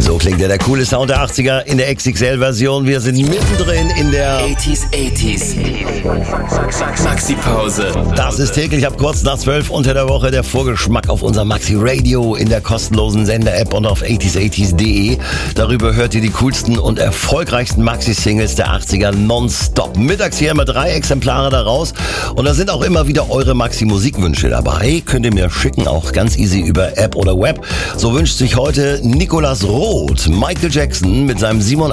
So klingt der coole Sound der 80er in der XXL-Version. Wir sind mittendrin in der 80s. Maxi-Pause. Das ist täglich ab kurz nach 12 unter der Woche der Vorgeschmack auf unser Maxi Radio in der kostenlosen Sender-App und auf 80s80s.de. Darüber hört ihr die coolsten und erfolgreichsten Maxi-Singles der 80er nonstop. Mittags hier immer 3 Exemplare daraus und da sind auch immer wieder eure Maxi-Musikwünsche dabei. Könnt ihr mir schicken, auch ganz easy über App oder Web. So wünscht sich heute Nicolas Roth Michael Jackson mit seinem